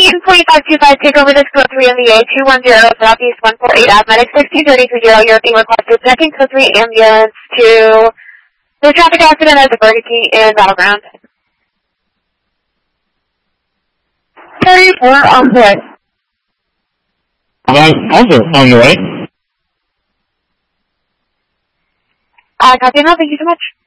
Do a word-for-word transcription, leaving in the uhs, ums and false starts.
Eaton twenty-five two five, take over this code three M V A two one zero Southeast one four eight Athletics sixteen thirty-two zero. You're being requested checking code three ambulance to the traffic accident at the Burger King in Battleground. thirty-four on the way. I'm also on the way. Uh, copy now. Thank you so much.